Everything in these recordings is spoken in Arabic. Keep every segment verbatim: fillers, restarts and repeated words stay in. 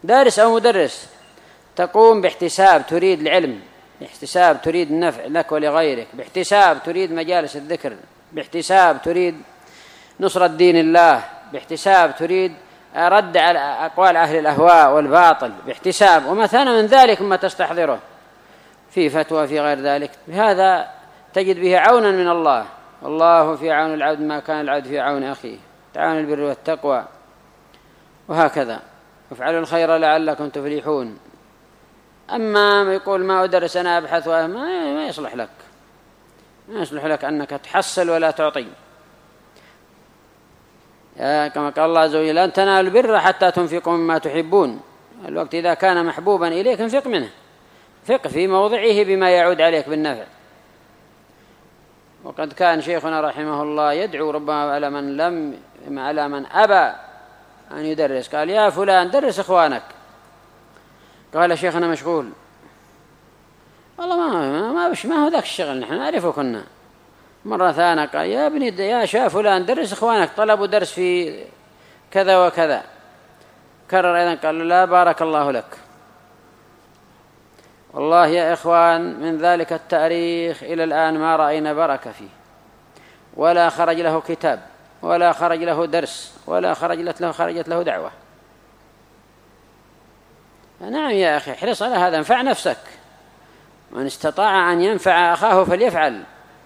دارس أو مدرس، تقوم باحتساب تريد العلم، باحتساب تريد النفع لك ولغيرك، باحتساب تريد مجالس الذكر، باحتساب تريد نصرة دين الله، باحتساب تريد رد على أقوال أهل الأهواء والباطل، باحتساب ومثلا من ذلك ما تستحضره في فتوى في غير ذلك، هذا تجد به عونا من الله. والله في عون العبد ما كان العبد في عون أخيه، تعاون البر والتقوى، وهكذا افعلوا الخير لعلكم تفلحون. أما يقول ما أدرس أنا أبحث ما, ما يصلح لك، ما يصلح لك أنك تحصل ولا تعطي. كما قال الله عز وجل لن تنالوا البر حتى تنفقوا مما تحبون. الوقت إذا كان محبوبا إليك انفق منه، فق في موضعه بما يعود عليك بالنفع. وقد كان شيخنا رحمه الله يدعو ربما على من لم على من أبى أن يدرس، قال يا فلان درس إخوانك، قال شيخنا مشغول، والله ما ما ما هو ذاك الشغل، نحن نعرفه كنا. مرة ثانية قال يا ابني يا شا فلان درس إخوانك طلبوا درس في كذا وكذا، كرر أيضا قال لا بارك الله لك. والله يا إخوان من ذلك التاريخ إلى الآن ما رأينا بركة فيه، ولا خرج له كتاب، ولا خرج له درس، ولا خرجت له خرجت له دعوة. نعم يا أخي احرص على هذا، انفع نفسك، من استطاع أن ينفع أخاه فليفعل.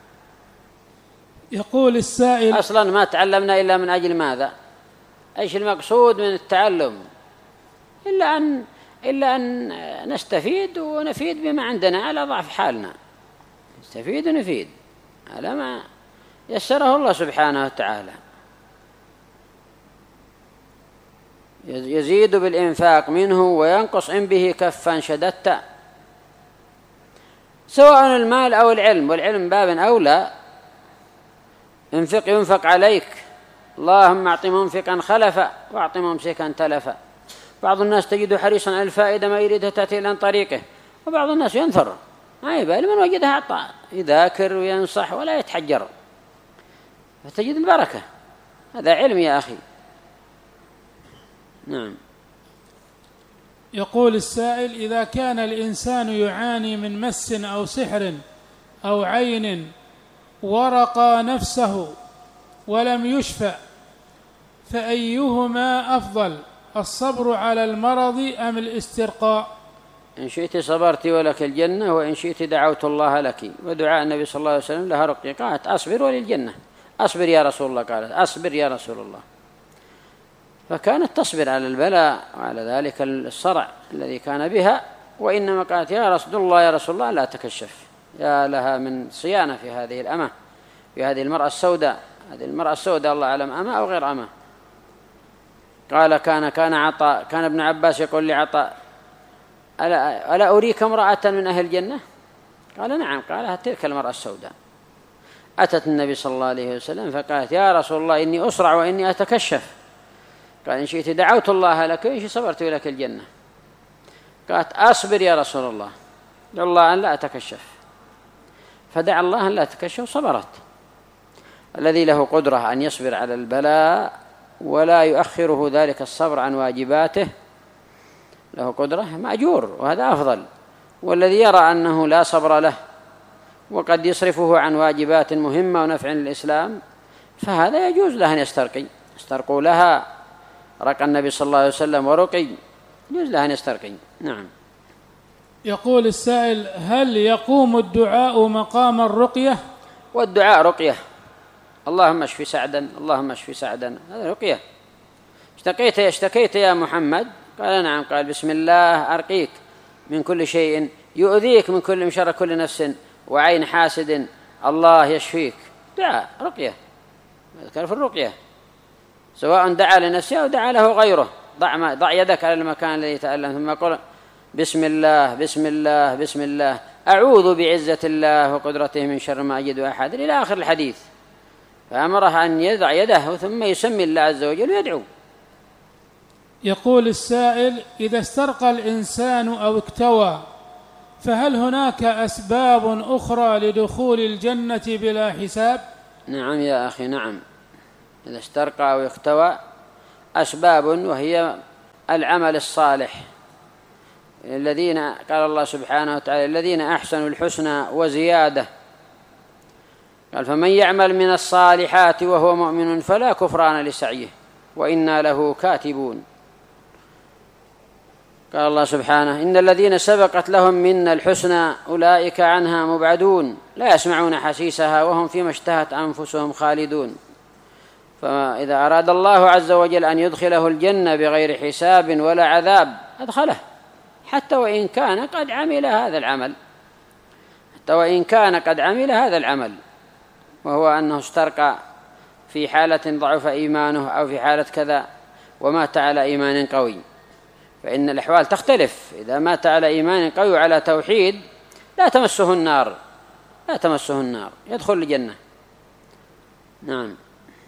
يقول السائل أصلا ما تعلمنا إلا من أجل ماذا؟ إيش المقصود من التعلم؟ إلا أن إلا أن نستفيد ونفيد بما عندنا على ضعف حالنا، نستفيد ونفيد على ما يسره الله سبحانه وتعالى. يزيد بالإنفاق منه وينقص إن به كفا شددت، سواء المال أو العلم، والعلم باب أولى. انفق ينفق عليك، اللهم أعط منفقا خلفا وأعط ممسكا تلفا. بعض الناس تجد حريصا على الفائدة ما يريدها تأتي إلى طريقه، وبعض الناس ينثر ما يبالي من وجدها أعطى، يذاكر وينصح ولا يتحجر، فتجد البركة. هذا علم يا أخي. نعم. يقول السائل إذا كان الإنسان يعاني من مس أو سحر أو عين ورقى نفسه ولم يشفى، فأيهما أفضل، الصبر على المرض أم الاسترقاء؟ إن شئت صبرت ولك الجنة، وإن شئت دعوت الله لك. ودعاء النبي صلى الله عليه وسلم لها رقية، قالت أصبر وللجنة، أصبر يا رسول الله، قالت أصبر يا رسول الله. فكانت تصبر على البلاء وعلى ذلك الصرع الذي كان بها، وإنما قالت يا رسول الله يا رسول الله لا تكشف. يا لها من صيانة في هذه الأمة، في هذه المرأة السوداء. هذه المرأة السوداء الله أعلم أمة أو غير أمة. قال كان كان عطاء كان ابن عباس يقول لعطاء ألا, ألا أريك امرأة من أهل الجنة؟ قال نعم. قال تلك المرأة السوداء. أتت النبي صلى الله عليه وسلم فقالت يا رسول الله إني أسرع وإني أتكشف. قال إن شئت دعوت الله لك وإن شئت صبرت لك الجنة. قالت أصبر يا رسول الله، دعو الله أن لا أتكشف. فدعا الله أن لا أتكشف وصبرت. الذي له قدرة أن يصبر على البلاء ولا يؤخره ذلك الصبر عن واجباته له قدرة مأجور، وهذا أفضل. والذي يرى أنه لا صبر له وقد يصرفه عن واجبات مهمة ونفع للإسلام، فهذا يجوز له أن يسترقي. استرقوا لها، رقى النبي صلى الله عليه وسلم ورقي، يجوز له أن يسترقي. نعم. يقول السائل هل يقوم الدعاء مقام الرقية؟ والدعاء رقية. اللهم اشفي سعدا، اللهم اشفي سعدا، هذا رقية. اشتكيت اشتكيت يا محمد؟ قال نعم. قال بسم الله أرقيك من كل شيء يؤذيك، من كل من شر كل نفس وعين حاسد، الله يشفيك. دعاء رقية، ذكر في الرقية، سواء دعا لنفسه أو دعا له غيره. ضع, ضع يدك على المكان الذي يتألم ثم قل بسم الله بسم الله بسم الله أعوذ بعزة الله وقدرته من شر ما أجد أحد، إلى آخر الحديث. فأمرها أن يضع يده ثم يسمي الله عز وجل ويدعو. يقول السائل إذا استرقى الإنسان أو اكتوى فهل هناك أسباب أخرى لدخول الجنة بلا حساب؟ نعم يا أخي، نعم. إذا استرقى أو اكتوى أسباب، وهي العمل الصالح. الذين قال الله سبحانه وتعالى الذين أحسنوا الحسنى وزيادة، قال فمن يعمل من الصالحات وهو مؤمن فلا كفران لسعيه وإنا له كاتبون. قال الله سبحانه إن الذين سبقت لهم منا الحسنى أولئك عنها مبعدون لا يسمعون حسيسها وهم فيما اشتهت أنفسهم خالدون. فإذا أراد الله عز وجل أن يدخله الجنة بغير حساب ولا عذاب أدخله، حتى وإن كان قد عمل هذا العمل حتى وإن كان قد عمل هذا العمل وهو أنه استرقى في حالة ضعف إيمانه أو في حالة كذا ومات على إيمان قوي، فإن الأحوال تختلف. إذا مات على إيمان قوي على توحيد لا تمسه النار لا تمسه النار يدخل الجنة. نعم.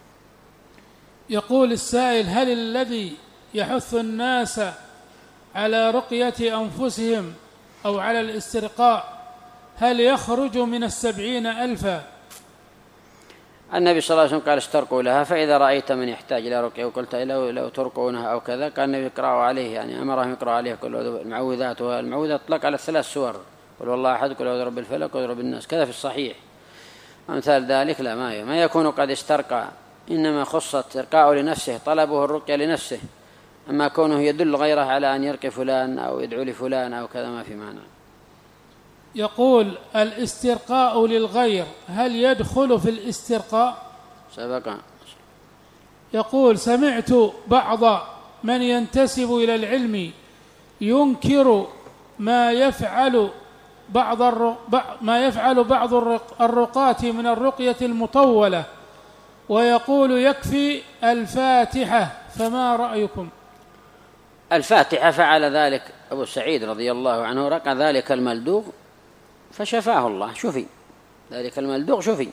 يقول السائل هل الذي يحث الناس على رقية أنفسهم أو على الاسترقاء هل يخرج من السبعين ألفا؟ النبي صلى الله عليه وسلم قال استرقوا لها، فإذا رأيت من يحتاج إلى رقية وقلت لو, لو ترقونها أو كذا قال النبي اقرأوا عليه، يعني أمرهم يقرأ عليه كل المعوذات. والمعوذات اطلق على الثلاث سور، قل والله أحد، قل أعوذ برب الفلق، قل رب الناس، كذا في الصحيح. أمثال ذلك لا ما, ما يكون قد استرقى، إنما خصت إرقاء لنفسه، طلبه الرقية لنفسه، أما كونه يدل غيره على أن يرقي فلان أو يدعو لفلان أو كذا ما في معنى. يقول الاسترقاء للغير هل يدخل في الاسترقاء؟ سبق. يقول سمعت بعض من ينتسب إلى العلم ينكر ما يفعل بعض ما يفعل بعض الرقاة من الرقية المطولة ويقول يكفي الفاتحة، فما رأيكم؟ الفاتحة فعل ذلك أبو سعيد رضي الله عنه، رقى ذلك الملدوغ فشفاه الله، شفي ذلك الملدوغ شفي.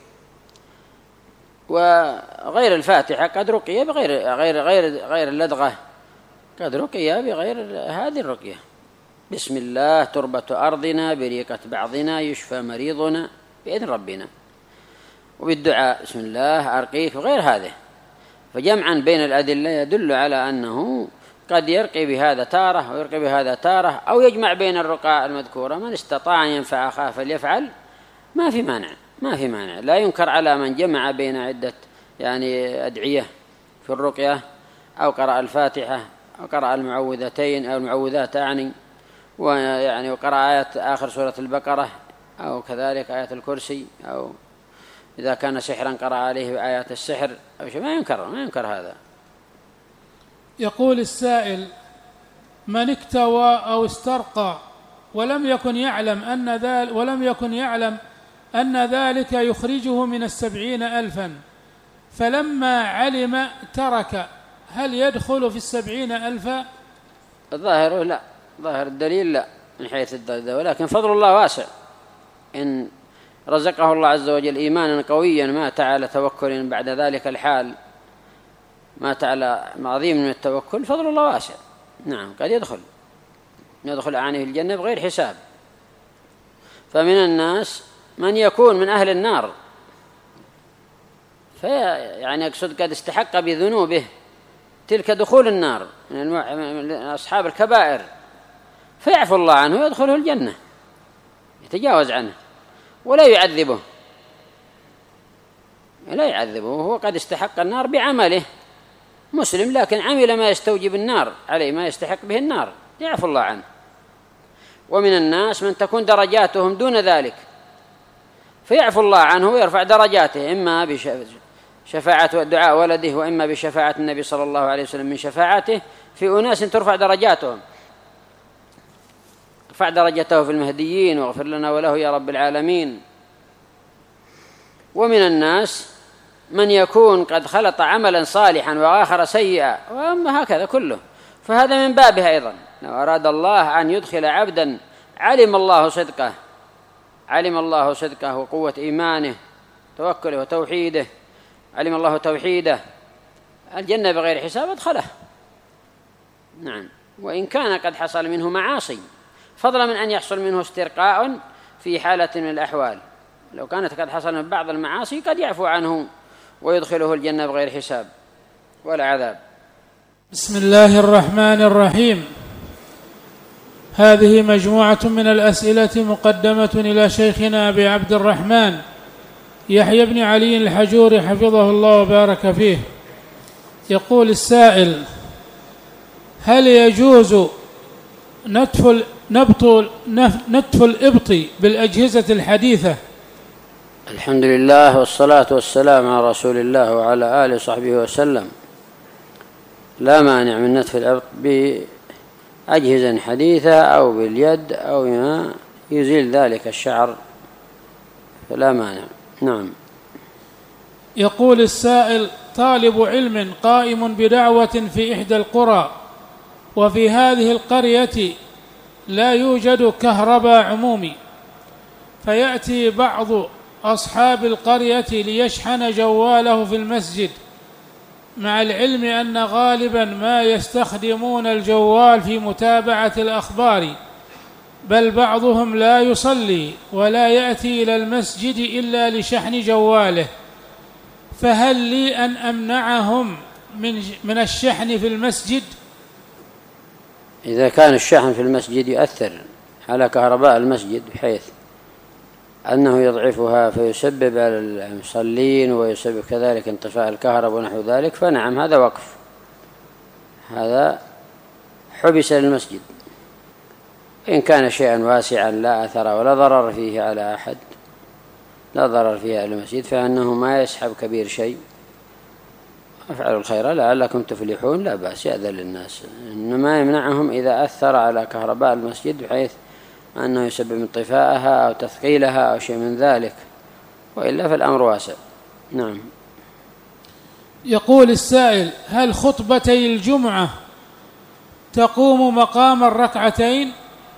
وغير الفاتحة قد رقي بغير غير غير غير اللدغة، قد رقي بغير هذه الرقية. بسم الله تربة أرضنا بريقة بعضنا يشفى مريضنا بإذن ربنا، وبالدعاء بسم الله أرقيك وغير هذه. فجمعا بين الأدلة يدل على أنه قد يرقي بهذا تارة ويرقي بهذا تارة، أو يجمع بين الرقاء المذكورة. من استطاع أن ينفع أخاه فليفعل، ما في مانع ما في مانع لا ينكر على من جمع بين عدة يعني أدعية في الرقية، أو قرأ الفاتحة أو قرأ المعوذتين أو المعوذات أعني، ويعني وقرأ آيات آخر سورة البقرة أو كذلك آية الكرسي، أو إذا كان سحرا قرأ عليه بآيات السحر أو شيء، ما ينكر ما ينكر هذا. يقول السائل من اكتوى أو استرقى ولم يكن يعلم أن ذلك ولم يكن يعلم أن ذلك يخرجه من السبعين ألفا، فلما علم ترك، هل يدخل في السبعين ألفا؟ الظاهر لا، ظاهر الدليل لا من حيث الدليل، ولكن فضل الله واسع. إن رزقه الله عز وجل إيمانا قويا مات على توكل بعد ذلك الحال، مات على عظيم من التوكل، فضل الله واسع. نعم قد يدخل يدخل أعني في الجنة بغير حساب. فمن الناس من يكون من أهل النار، فيعني أقصد قد استحق بذنوبه تلك دخول النار من أصحاب الكبائر، فيعفو الله عنه ويدخله الجنة، يتجاوز عنه ولا يعذبه لا يعذبه وهو قد استحق النار بعمله، مسلم لكن عمل ما يستوجب النار عليه، ما يستحق به النار، يعفو الله عنه. ومن الناس من تكون درجاتهم دون ذلك، فيعفو الله عنه ويرفع درجاته، إما بشفاعة دعاء ولده، وإما بشفاعة النبي صلى الله عليه وسلم من شفاعته في أناس ترفع درجاتهم. ارفع درجته في المهديين واغفر لنا وله يا رب العالمين. ومن الناس من يكون قد خلط عملا صالحا وآخر سيئا، وأما هكذا كله، فهذا من بابها أيضا. لو أراد الله أن يدخل عبدا علم الله صدقه علم الله صدقه وقوة إيمانه توكله وتوحيده، علم الله توحيده الجنة بغير حساب ادخله. نعم، وإن كان قد حصل منه معاصي، فضلا من أن يحصل منه استرقاء في حالة من الأحوال. لو كانت قد حصل من بعض المعاصي قد يعفو عنه ويدخله الجنة بغير حساب ولا عذاب. بسم الله الرحمن الرحيم. هذه مجموعة من الأسئلة مقدمة إلى شيخنا أبي عبد الرحمن يحيى بن علي الحجوري حفظه الله وبارك فيه. يقول السائل: هل يجوز نتف نبط نتف الإبط بالأجهزة الحديثة؟ الحمد لله والصلاة والسلام على رسول الله وعلى آله وصحبه وسلم. لا مانع من نتف الإبط بأجهزة حديثة أو باليد أو ما يزيل ذلك الشعر، فلا مانع. نعم. يقول السائل: طالب علم قائم بدعوة في إحدى القرى، وفي هذه القرية لا يوجد كهرباء عمومي، فيأتي بعض أصحاب القرية ليشحن جواله في المسجد، مع العلم أن غالبا ما يستخدمون الجوال في متابعة الأخبار، بل بعضهم لا يصلي ولا يأتي إلى المسجد إلا لشحن جواله، فهل لي أن أمنعهم من من الشحن في المسجد؟ إذا كان الشحن في المسجد يؤثر على كهرباء المسجد بحيث أنه يضعفها فيسبب على المصلين ويسبب كذلك انطفاء الكهرباء ونحو ذلك، فنعم هذا وقف، هذا حبس للمسجد. إن كان شيئا واسعا لا أثر ولا ضرر فيه على أحد، لا ضرر فيه على المسجد، فإنه ما يسحب كبير شيء. افعلوا الخير لعلكم تفلحون، لا بأس، يأذن للناس، إنما يمنعهم إذا أثر على كهرباء المسجد بحيث أنه يسبب انطفاءها أو تثقيلها أو شيء من ذلك، وإلا فالأمر واسع. نعم. يقول السائل: هل خطبتي الجمعة تقوم مقام الركعتين؟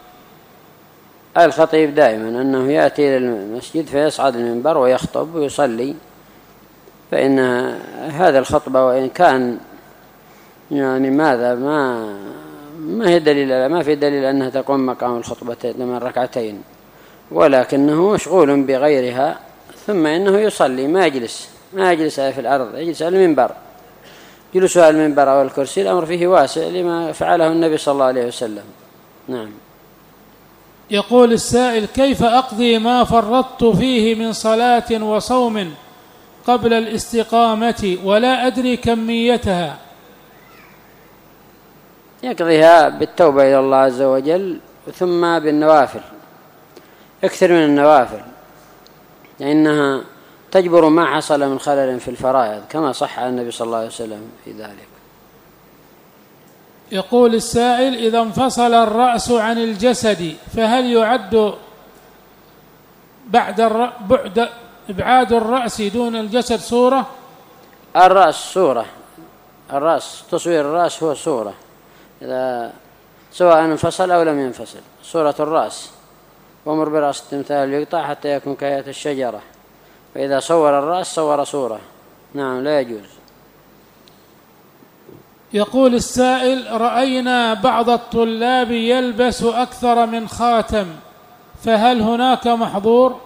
الخطيب دائما أنه يأتي إلى المسجد فيصعد المنبر ويخطب ويصلي، فإن هذا الخطبة وإن كان يعني ماذا ما ما هي دليل ما في دليل أنها تقوم مقام الخطبتين من ركعتين، ولكنه مشغول بغيرها، ثم إنه يصلي ما يجلس ما يجلس في الأرض، يجلس على المنبر. جلوسه على المنبر أو الكرسي الأمر فيه واسع لما فعله النبي صلى الله عليه وسلم. نعم. يقول السائل: كيف أقضي ما فرطت فيه من صلاة وصوم قبل الاستقامة ولا أدري كميتها؟ يقضيها بالتوبة إلى الله عز وجل، ثم بالنوافل، اكثر من النوافل، لأنها تجبر ما حصل من خلل في الفرائض، كما صح عن النبي صلى الله عليه وسلم في ذلك. يقول السائل: إذا انفصل الرأس عن الجسد فهل يعد بعد الر... بعد إبعاد الرأس دون الجسد صورة؟ الرأس صورة، الرأس تصوير الرأس هو صورة، إذا سواء انفصل أو لم ينفصل، صورة الرأس. ومر برأس التمثال يقطع حتى يكون كآية الشجرة، فإذا صور الرأس صور صورة. نعم، لا يجوز. يقول السائل: رأينا بعض الطلاب يلبس أكثر من خاتم، فهل هناك محظور؟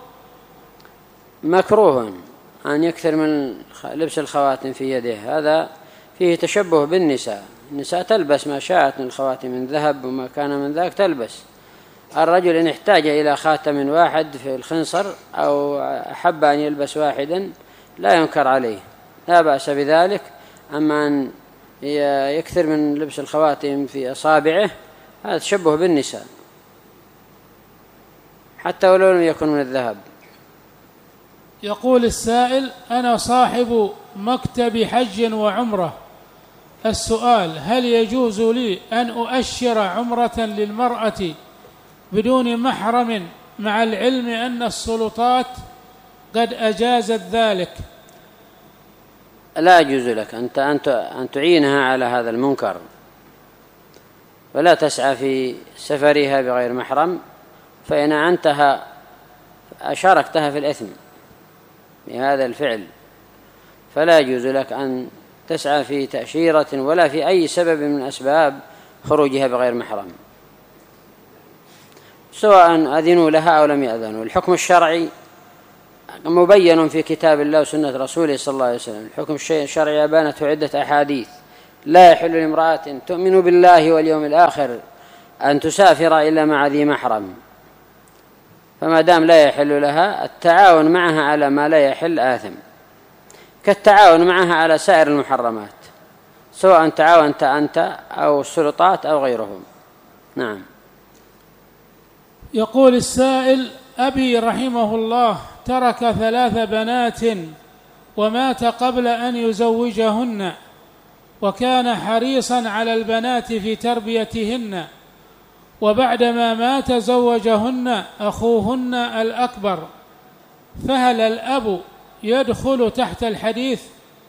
مكروه أن يكثر من لبس الخواتم في يده، هذا فيه تشبه بالنساء. النساء تلبس ما شاءت من الخواتم من ذهب وما كان من ذاك تلبس. الرجل إن احتاج إلى خاتم واحد في الخنصر أو أحب أن يلبس واحدا لا ينكر عليه، لا بأس بذلك. أما أن يكثر من لبس الخواتم في أصابعه هذا تشبه بالنساء، حتى ولو لم يكن من الذهب. يقول السائل: أنا صاحب مكتب حج وعمرة، السؤال: هل يجوز لي أن أؤشر عمرة للمرأة بدون محرم، مع العلم أن السلطات قد أجازت ذلك؟ لا يجوز لك أنت أن تعينها على هذا المنكر، ولا تسعى في سفرها بغير محرم، فإن أعنتها أشاركتها في الإثم بهذا الفعل، فلا يجوز لك أن تسعى في تأشيرة ولا في أي سبب من أسباب خروجها بغير محرم، سواء أذنوا لها أو لم يأذنوا. الحكم الشرعي مبين في كتاب الله وسنة رسوله صلى الله عليه وسلم. الحكم الشرعي أبانته عدة أحاديث لا يحل لامرأة تؤمن بالله واليوم الآخر أن تسافر إلا مع ذي محرم، فما دام لا يحل لها التعاون معها على ما لا يحل آثم، كالتعاون معها على سائر المحرمات، سواء تعاونت أنت أو السلطات أو غيرهم. نعم. يقول السائل: أبي رحمه الله ترك ثلاث بنات ومات قبل أن يزوجهن، وكان حريصا على البنات في تربيتهن، وبعدما مات زوجهن أخوهن الأكبر، فهل الأب يدخل تحت الحديث؟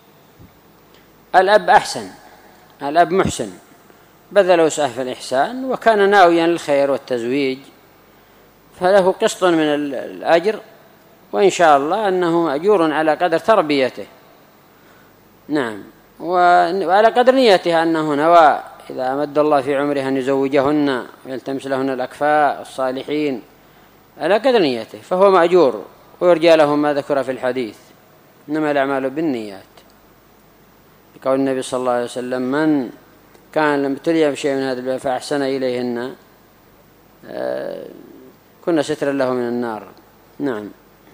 الأب أحسن، الأب محسن، بذل وسعه في الإحسان وكان ناويا للخير والتزويج، فله قسط من الأجر، وإن شاء الله أنه مأجور على قدر تربيته. نعم. وعلى قدر نيته أنه نوى إذا أمد الله في عمره أن يزوجهن ويلتمس لهن الأكفاء الصالحين على قدر نيته، فهو مأجور ويرجى له ما ذكر في الحديث: إنما الأعمال بالنيات، قول النبي صلى الله عليه وسلم: من كان لم ابتلي بشيء من هذا فأحسن إليهن كنا سترا له من النار. نعم.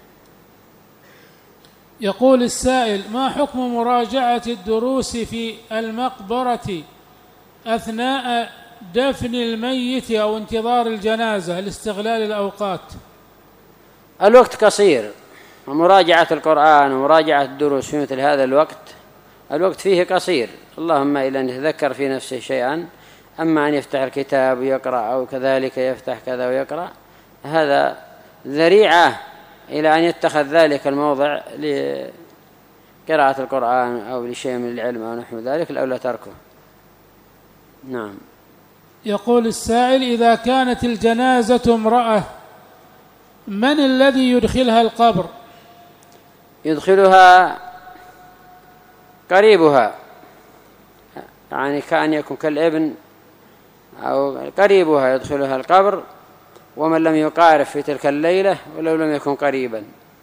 يقول السائل: ما حكم مراجعة الدروس في المقبرة أثناء دفن الميت أو انتظار الجنازة لاستغلال الأوقات؟ الوقت قصير، ومراجعة القرآن ومراجعة الدروس في مثل هذا الوقت الوقت فيه قصير، اللهم إلا أن يتذكر في نفسه شيئا، أما أن يفتح الكتاب ويقرأ أو كذلك يفتح كذا ويقرأ، هذا ذريعة إلى أن يتخذ ذلك الموضع لقراءة القرآن أو لشيء من العلم أو نحو ذلك، الأولى تركه. نعم. يقول السائل: إذا كانت الجنازة امرأة من الذي يدخلها القبر؟ يدخلها قريبها، يعني كأن يكون كالابن أو قريبها يدخلها القبر، ومن لم يقارب في تلك الليلة ولو لم يكن قريبا،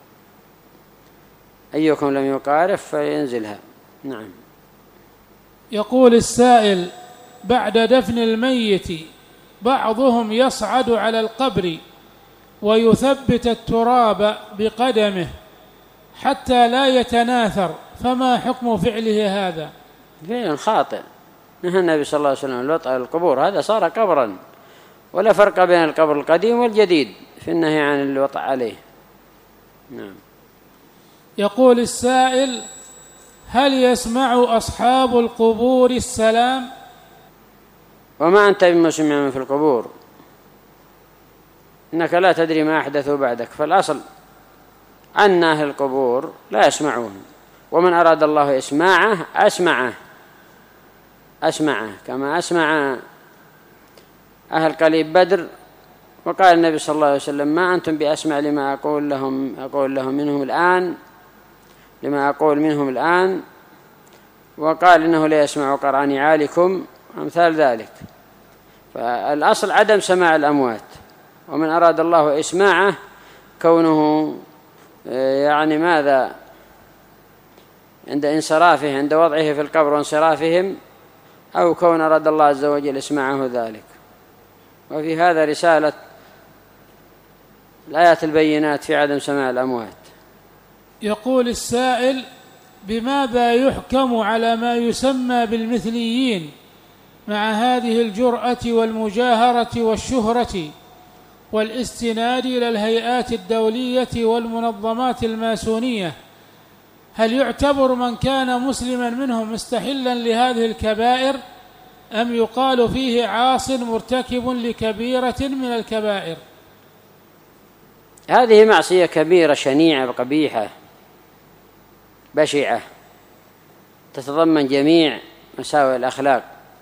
أيكم لم يقارب فينزلها. نعم. يقول السائل: بعد دفن الميت بعضهم يصعد على القبر ويثبت التراب بقدمه حتى لا يتناثر، فما حكم فعله هذا؟ فعل خاطئ، نهى النبي صلى الله عليه وسلم الوطء على القبور، هذا صار قبرا، ولا فرق بين القبر القديم والجديد في النهي عن الوطء عليه. نعم. يقول السائل: هل يسمع أصحاب القبور السلام؟ وما أنت بمسمع من في القبور، إنك لا تدري ما أحدثوا بعدك، فالأصل أن أهل القبور لا يسمعون، ومن أراد الله إسماعه أسمعه أسمعه كما أسمع أهل قليب بدر. وقال النبي صلى الله عليه وسلم: ما أنتم بأسمع لما أقول لهم أقول لهم منهم الآن لما أقول منهم الآن. وقال: إنه لا يسمع قرع نعالكم، أمثال ذلك. فالأصل عدم سماع الأموات، ومن أراد الله إسماعه كونه يعني ماذا عند انصرافه عند وضعه في القبر وانصرافهم، أو كون أراد الله عز وجل إسماعه ذلك. وفي هذا رسالة الآيات البينات في عدم سماع الأموات. يقول السائل: بماذا يحكم على ما يسمى بالمثليين مع هذه الجرأة والمجاهرة والشهرة والاستناد إلى الهيئات الدولية والمنظمات الماسونية؟ هل يعتبر من كان مسلما منهم مستحلا لهذه الكبائر، أم يقال فيه عاص مرتكب لكبيرة من الكبائر؟ هذه معصية كبيرة شنيعة قبيحة بشعة تتضمن جميع مساوئ الأخلاق،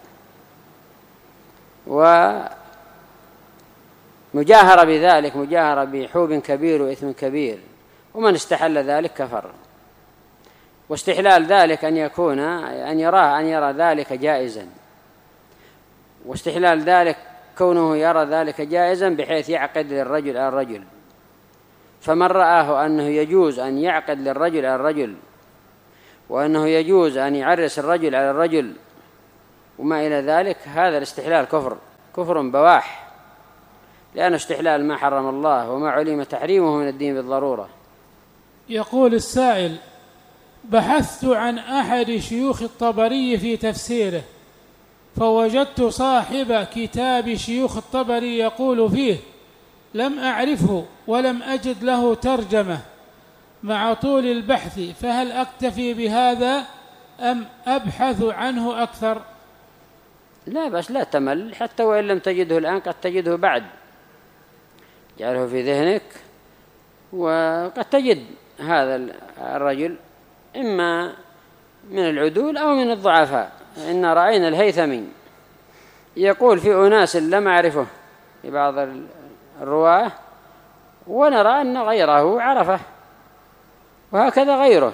ومجاهرة بذلك مجاهرة بحوب كبير وإثم كبير، ومن استحل ذلك كفر. واستحلال ذلك أن يكون أن يراه أن يرى ذلك جائزا، واستحلال ذلك كونه يرى ذلك جائزا بحيث يعقد للرجل على الرجل. فمن رآه أنه يجوز أن يعقد للرجل على الرجل، وأنه يجوز أن يعرس الرجل على الرجل، وما إلى ذلك، هذا الاستحلال كفر كفر بواح، لأن استحلال ما حرم الله وما علم تحريمه من الدين بالضرورة. يقول السائل: بحثت عن أحد شيوخ الطبري في تفسيره، فوجدت صاحب كتاب شيوخ الطبري يقول فيه: لم أعرفه ولم أجد له ترجمة مع طول البحث، فهل أكتفي بهذا أم أبحث عنه أكثر؟ لا بس لا تمل، حتى وإن لم تجده الآن قد تجده بعد، جعله في ذهنك، وقد تجد هذا الرجل إما من العدول أو من الضعفاء. إن رأينا الهيثمي يقول في أناس لم أعرفه في بعض الرواة، ونرى أن غيره عرفه، وهكذا غيره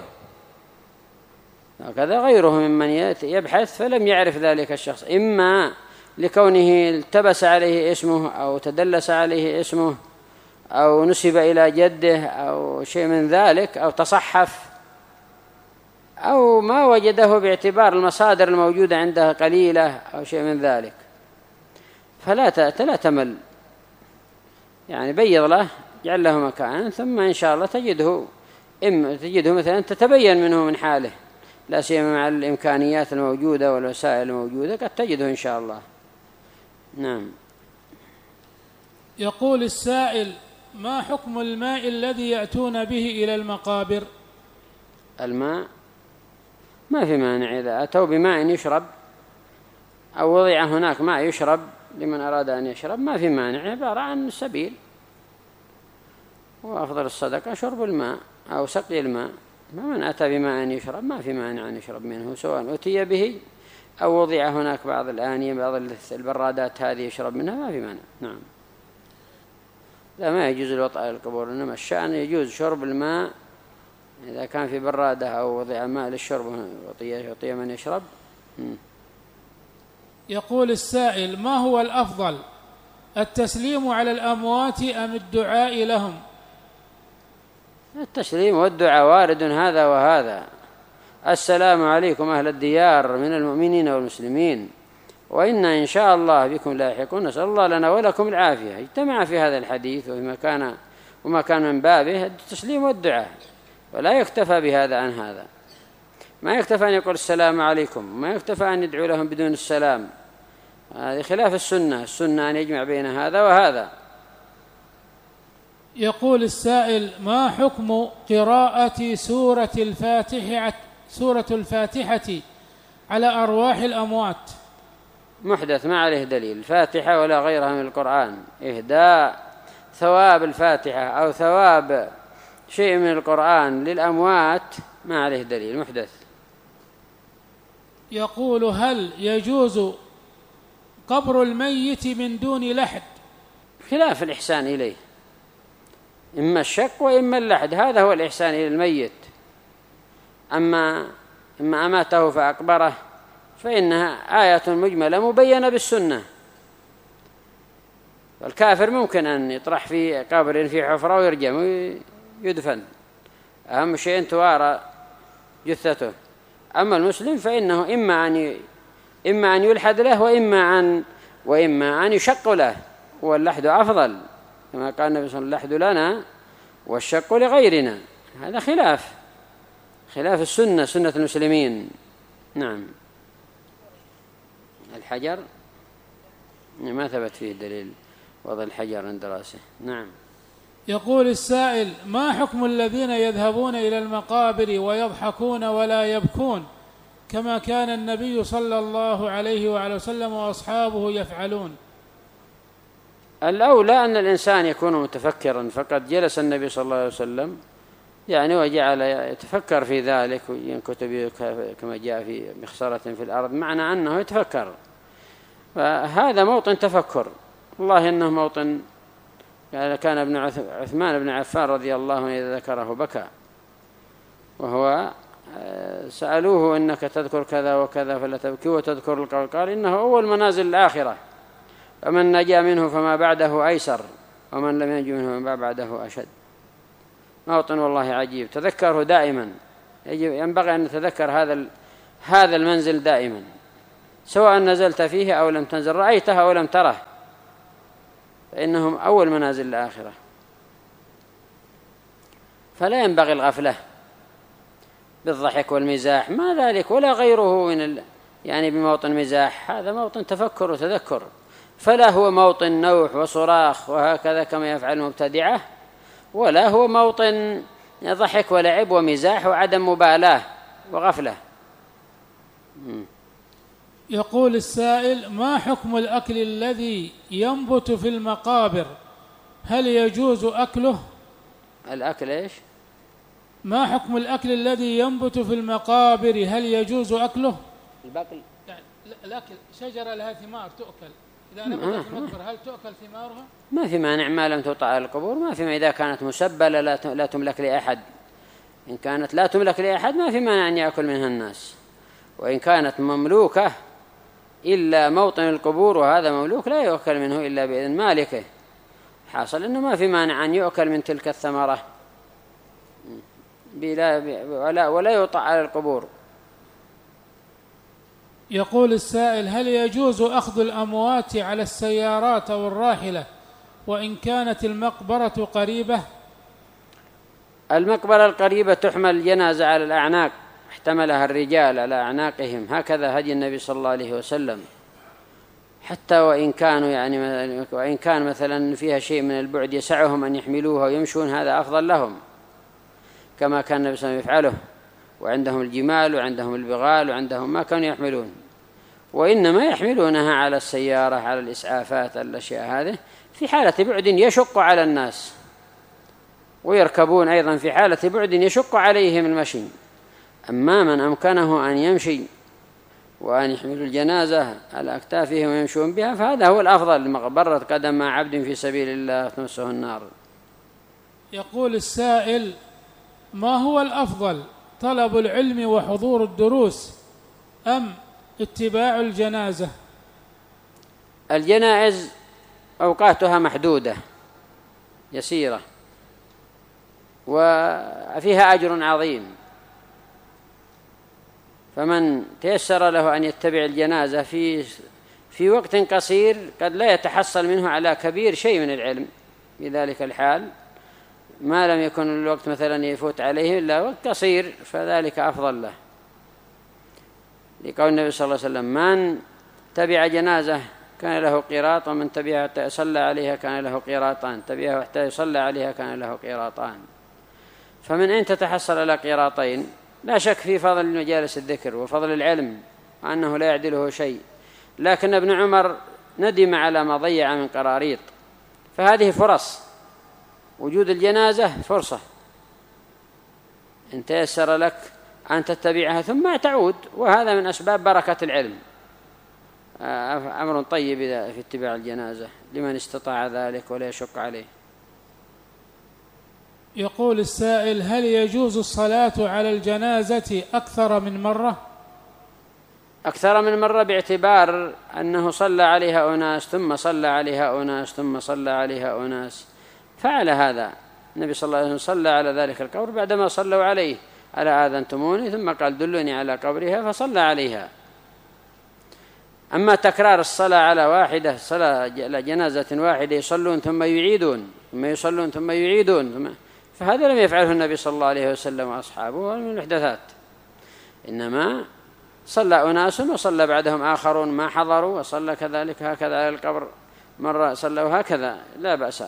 هكذا غيره ممن يبحث فلم يعرف ذلك الشخص، إما لكونه التبس عليه اسمه أو تدلس عليه اسمه أو نسب إلى جده أو شيء من ذلك، أو تصحف، أو ما وجده باعتبار المصادر الموجودة عنده قليلة أو شيء من ذلك، فلا لا تمل، يعني بيض له، جعل له مكانا، ثم إن شاء الله تجده إما تجده مثلا تتبين منه من حاله، لا سيما مع الإمكانيات الموجودة والوسائل الموجودة قد تجده إن شاء الله. نعم. يقول السائل: ما حكم الماء الذي يأتون به إلى المقابر؟ الماء ما في مانع، إذا أتوا بماء يشرب أو وضع هناك ماء يشرب لمن أراد أن يشرب ما في مانع، عبارة عن سبيل، وأفضل الصدقة شرب الماء أو سقي الماء، فمن أتى بماء يشرب ما في مانع أن يشرب منه، سواء أتي به أو وضع هناك بعض الآنية بعض البرادات هذه يشرب منها ما في مانع. نعم. لا، ما يجوز الوطأ على القبور، إنما الشأن يجوز شرب الماء إذا كان في برادة أو وضع ماء للشرب وطي من يشرب. م. يقول السائل: ما هو الأفضل، التسليم على الأموات أم الدعاء لهم؟ التسليم والدعاء وارد هذا وهذا. السلام عليكم أهل الديار من المؤمنين والمسلمين، وإنا إن شاء الله بكم لاحقون، نسأل الله لنا ولكم العافية. اجتمع في هذا الحديث وما كان وما كان من بابه التسليم والدعاء، ولا يكتفى بهذا عن هذا، ما يكتفى أن يقول السلام عليكم، ما يكتفى أن يدعو لهم بدون السلام، هذه خلاف السنة. السنة أن يجمع بين هذا وهذا. يقول السائل: ما حكم قراءة سورة الفاتحة سورة الفاتحة على أرواح الأموات؟ محدث، ما عليه دليل. الفاتحة ولا غيرها من القرآن، إهداء ثواب الفاتحة أو ثواب شيء من القرآن للأموات ما عليه دليل، محدث. يقول: هل يجوز قبر الميت من دون لحد؟ خلاف الإحسان إليه، إما الشق وإما اللحد، هذا هو الإحسان إلى الميت. أما إما أماته فأقبره فإنها آية مجملة مبينة بالسنة. والكافر ممكن أن يطرح في قبر في حفرة ويرجم ويدفن، أهم شيء توارى جثته. أما المسلم فإنه إما أن إما أن يلحد له وإما أن وإما أن يشق له، واللحد أفضل كما قال النبي صلى الله عليه وسلم: اللحد لنا والشق لغيرنا. هذا خلاف خلاف السنة، سنة المسلمين. نعم. الحجر ما ثبت فيه دليل وضع الحجر عند رأسه. نعم. يقول السائل: ما حكم الذين يذهبون إلى المقابر ويضحكون ولا يبكون كما كان النبي صلى الله عليه وعلى وسلم وأصحابه يفعلون؟ الأولى أن الإنسان يكون متفكرا، فقد جلس النبي صلى الله عليه وسلم يعني وجعل يتفكر في ذلك وينكتب كما جاء في مخصرة في الأرض، معنى أنه يتفكر، فهذا موطن تفكر. والله إنه موطن. كان ابن عثمان بن عفان رضي الله عنه إذا ذكره بكى، وهو سألوه: إنك تذكر كذا وكذا فلا تبكي وتذكر القول؟ قال: إنه أول منازل الآخرة، فمن نجا منه فما بعده أيسر، ومن لم ينج منه فما بعده أشد. موطن والله عجيب، تذكره دائما، ينبغي أن نتذكر هذا هذا المنزل دائما، سواء نزلت فيه أو لم تنزل، رأيته أو لم تره، فإنهم أول منازل الآخرة. فلا ينبغي الغفلة بالضحك والمزاح، ما ذلك ولا غيره من ال... يعني بموطن مزاح، هذا موطن تفكر وتذكر، فلا هو موطن نوح وصراخ وهكذا كما يفعل المبتدعة، ولا هو موطن ضحك ولعب ومزاح وعدم مبالاة وغفلة. يقول السائل: ما حكم الأكل الذي ينبت في المقابر؟ هل يجوز أكله؟ الأكل إيش؟ ما حكم الأكل الذي ينبت في المقابر؟ هل يجوز أكله؟ البقل يعني الأكل شجرة لها ثمار تؤكل، إذا نبتت في المقبرة هل تؤكل ثمارها؟ ما في مانع ما لم توطأ على القبور، ما في مانع إذا كانت مسبلة لا تملك لأحد. إن كانت لا تملك لأحد ما في مانع أن يأكل منها الناس، وإن كانت مملوكة إلا موطن القبور وهذا مملوك لا يؤكل منه إلا بإذن مالكه، حاصل أنه ما في مانع أن يؤكل من تلك الثمرة ولا ولا يوطأ على القبور. يقول السائل: هل يجوز أخذ الأموات على السيارات أو الراحلة وإن كانت المقبرة قريبة؟ المقبرة القريبة تحمل الجنازة على الأعناق، احتملها الرجال على أعناقهم، هكذا هدي النبي صلى الله عليه وسلم، حتى وإن كانوا يعني وإن كان مثلا فيها شيء من البعد يسعهم أن يحملوها ويمشون، هذا أفضل لهم، كما كان النبي صلى الله عليه وسلم يفعله، وعندهم الجمال وعندهم البغال وعندهم ما كانوا يحملون، وإنما يحملونها على السيارة على الإسعافات الأشياء هذه في حالة بعد يشق على الناس، ويركبون أيضا في حالة بعد يشق عليهم المشي. أما من أمكنه أن يمشي وأن يحملوا الجنازة على أكتافهم ويمشون بها فهذا هو الأفضل، مغبرة قدم مع عبد في سبيل الله تمسه النار. يقول السائل: ما هو الأفضل، طلب العلم وحضور الدروس أم اتباع الجنازة؟ الجنائز أوقاتها محدودة يسيرة وفيها أجر عظيم، فمن تيسر له أن يتبع الجنازة في في وقت قصير قد لا يتحصل منه على كبير شيء من العلم في ذلك الحال، ما لم يكن الوقت مثلا يفوت عليه إلا وقت قصير فذلك أفضل له، لقول النبي صلى الله عليه وسلم: من تبع جنازة كان له قيراط، ومن تبعها حتى يصلى عليها كان له قيراطان، تبعها حتى يصلى عليها كان له قيراطان. فمن أين تتحصل على قيراطين؟ لا شك في فضل مجالس الذكر وفضل العلم وأنه لا يعدله شيء، لكن ابن عمر ندم على ما ضيع من قراريط، فهذه فرص، وجود الجنازة فرصة إن تيسر لك أن تتبعها ثم تعود، وهذا من أسباب بركة العلم، أمر طيب في اتباع الجنازة لمن استطاع ذلك ولا يشق عليه. يقول السائل: هل يجوز الصلاة على الجنازة أكثر من مرة؟ أكثر من مرة باعتبار أنه صلى عليها أناس ثم صلى عليها أناس ثم صلى عليها أناس، فعل هذا النبي صلى الله عليه وسلم، صلى على ذلك القبر بعدما صلوا عليه: ألا آذنتموني؟ ثم قال: دلوني على قبرها، فصلى عليها. أما تكرار الصلاة على واحدة، صلاة على جنازة واحدة يصلون ثم يعيدون ثم يصلون ثم يعيدون ثم، فهذا لم يفعله النبي صلى الله عليه وسلم وأصحابه من المحدثات، إنما صلى أناس وصلى بعدهم آخرون ما حضروا وصلى كذلك هكذا على القبر مرة صلوا هكذا، لا بأس.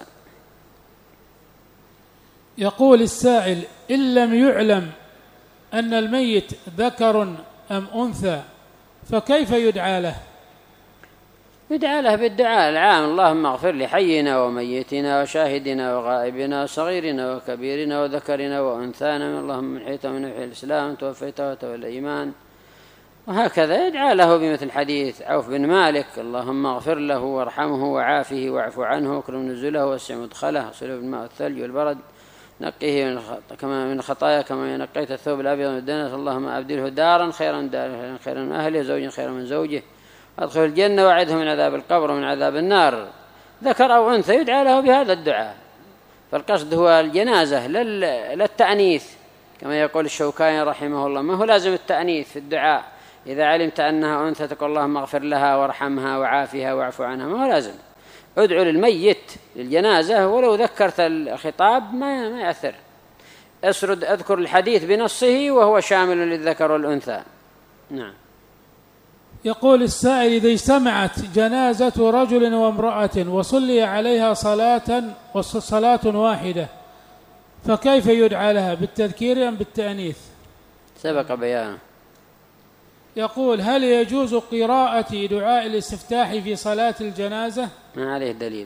يقول السائل: إن لم يعلم أن الميت ذكر أم أنثى فكيف يدعى له؟ يدعى له بالدعاء العام: اللهم اغفر لحينا وميتنا وشاهدنا وغائبنا وصغيرنا وكبيرنا وذكرنا وأنثانا، اللهم من حيث من وحي الإسلام توفيته وتولى الإيمان، وهكذا يدعى له بمثل حديث عوف بن مالك: اللهم اغفر له وارحمه وعافه واعف عنه واكرم نزله واسع مدخله وصله بالماء والثلج والبرد، نقيه من كما من الخطايا كما نقيت الثوب الأبيض من الدنس، اللهم أبدله دارا خيرا من داره خيرا من أهله زوجا خيرا من زوجه، أدخل الجنة وأعده من عذاب القبر ومن عذاب النار. ذكر أو أنثى يدعى له بهذا الدعاء، فالقصد هو الجنازة للتأنيث كما يقول الشوكاني رحمه الله، ما هو لازم التأنيث في الدعاء، إذا علمت أنها أنثى تقول اللهم اغفر لها وارحمها وعافها واعف عنها، ما هو لازم. ادعو للميت للجنازة ولو ذكرت الخطاب ما ما يأثر. اسرد اذكر الحديث بنصه وهو شامل للذكر والأنثى. نعم. يقول السائل: إذا اجتمعت جنازة رجل وامرأة وصلي عليها صلاة وصلاة واحدة فكيف يدعى لها، بالتذكير أم بالتأنيث؟ سبق بيانه. يقول: هل يجوز قراءة دعاء الاستفتاح في صلاة الجنازة؟ ما عليه دليل.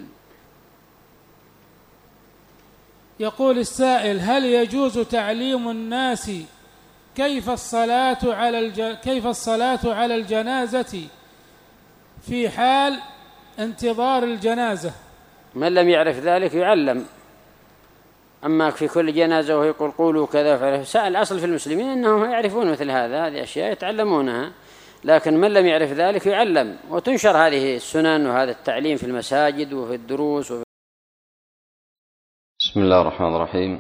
يقول السائل: هل يجوز تعليم الناس كيف الصلاة على الج... كيف الصلاة على الجنازة في حال انتظار الجنازة؟ من لم يعرف ذلك يعلم. أما في كل جنازة وهو يقول قولوا كذا، سأل الأصل في المسلمين أنهم يعرفون مثل هذا، هذه أشياء يتعلمونها، لكن من لم يعرف ذلك يعلم، وتنشر هذه السنن وهذا التعليم في المساجد وفي الدروس وفي... بسم الله الرحمن الرحيم.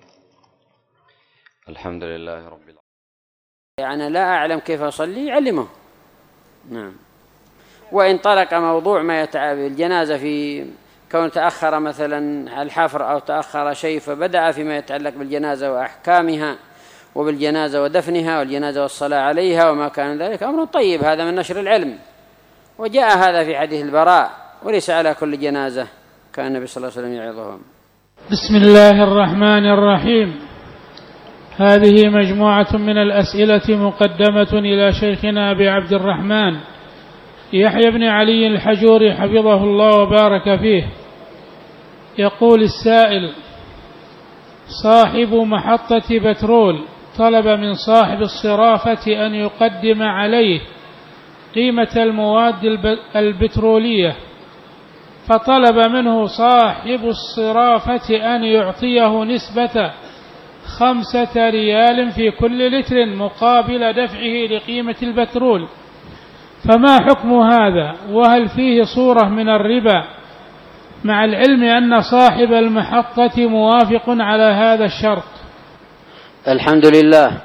الحمد لله رب العالمين. يعني لا أعلم كيف أصلي يعلمه. نعم. وإن طرق موضوع ما يتعب الجنازة في كون تأخر مثلا الحفر أو تأخر شيء فبدأ فيما يتعلق بالجنازة وأحكامها وبالجنازة ودفنها والجنازة والصلاة عليها وما كان ذلك، أمر طيب، هذا من نشر العلم، وجاء هذا في حديث البراء: وليس على كل جنازة كان النبي صلى الله عليه وسلم يعظهم. بسم الله الرحمن الرحيم. هذه مجموعة من الأسئلة مقدمة إلى شيخنا أبي عبد الرحمن يحيى بن علي الحجوري حفظه الله وبارك فيه. يقول السائل: صاحب محطة بترول طلب من صاحب الصرافة أن يقدم عليه قيمة المواد البترولية، فطلب منه صاحب الصرافة أن يعطيه نسبة خمسة ريال في كل لتر مقابل دفعه لقيمة البترول، فما حكم هذا؟ وهل فيه صورة من الربا، مع العلم أن صاحب المحطة موافق على هذا الشرط؟ الحمد لله،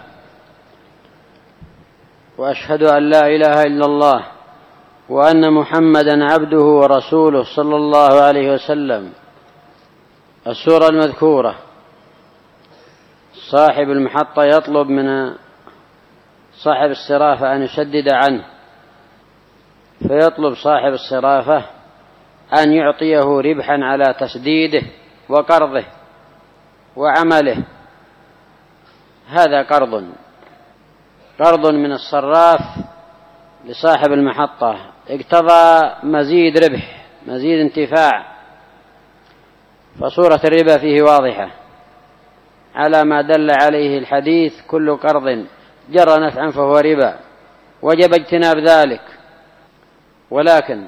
وأشهد أن لا إله إلا الله وأن محمدا عبده ورسوله صلى الله عليه وسلم. السورة المذكورة: صاحب المحطة يطلب من صاحب الصرافة أن يسدد عنه، فيطلب صاحب الصرافة أن يعطيه ربحا على تسديده وقرضه وعمله. هذا قرض قرض من الصراف لصاحب المحطة، اقتضى مزيد ربح مزيد انتفاع، فصورة الربا فيه واضحة على ما دل عليه الحديث: كل قرض جر نفعا فهو ربا، وجب اجتناب ذلك. ولكن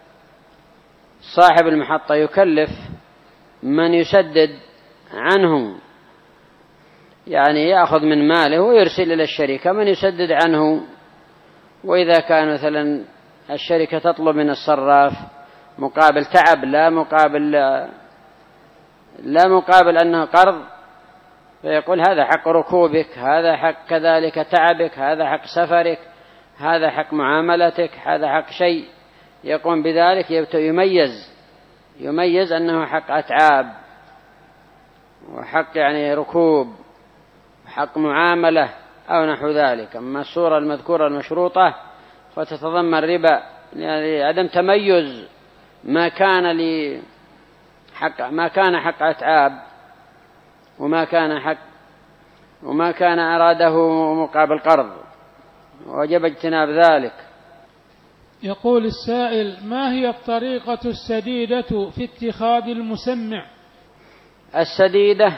صاحب المحطة يكلف من يسدد عنه، يعني يأخذ من ماله ويرسل إلى الشركة من يسدد عنه. وإذا كان مثلا الشركة تطلب من الصراف مقابل تعب، لا مقابل لا مقابل أنه قرض، فيقول هذا حق ركوبك، هذا حق كذلك تعبك، هذا حق سفرك، هذا حق معاملتك، هذا حق شيء، يقوم بذلك يميز يميز أنه حق أتعاب وحق يعني ركوب وحق معاملة أو نحو ذلك. أما الصورة المذكورة المشروطة فتتضمن ربا، يعني عدم تميز ما كان لي حق ما كان حق أتعاب وما كان حق وما كان أراده مقابل قرض، وجب اجتناب ذلك. يقول السائل: ما هي الطريقة السديدة في اتخاذ المسمع؟ السديدة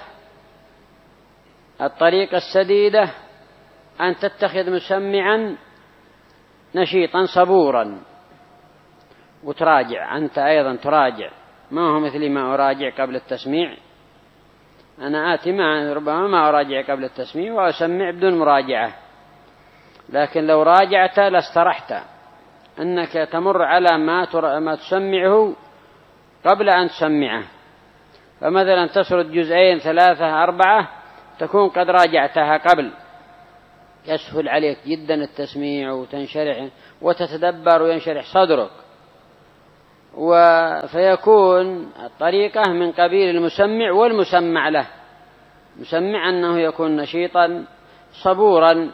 الطريقة السديدة أن تتخذ مسمعا نشيطا صبورا، وتراجع أنت أيضا تراجع، ما هو مثل ما أراجع قبل التسميع. أنا آتي مع ربما ما أراجع قبل التسميع وأسمع بدون مراجعة، لكن لو راجعت لاسترحت أنك تمر على ما ما تسمعه قبل أن تسمعه. فمثلا تسرد جزئين ثلاثة أربعة تكون قد راجعتها قبل، يسهل عليك جدا التسميع وتنشرح وتتدبر وينشرح صدرك، فيكون الطريقة من قبيل المسمع والمسمع له. مسمع أنه يكون نشيطا صبورا